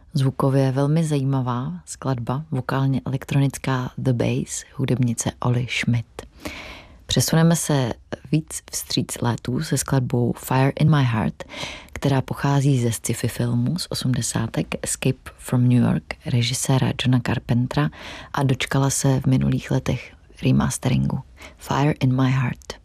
Zvukově velmi zajímavá skladba, vokálně elektronická The Bass, hudebnice Oli Schmidt. Přesuneme se víc vstříc létů se skladbou Fire in My Heart, která pochází ze sci-fi filmu z 80. Escape from New York režiséra Johna Carpentera a dočkala se v minulých letech remasteringu Fire in My Heart.